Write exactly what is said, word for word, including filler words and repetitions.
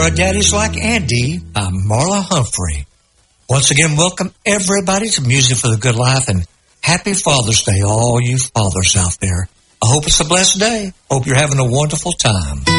are Daddies Like Andy by Marla Humphrey. Once again, welcome everybody to Music for the Good Life, and happy Father's Day, all you fathers out there. I hope it's a blessed day. Hope you're having a wonderful time.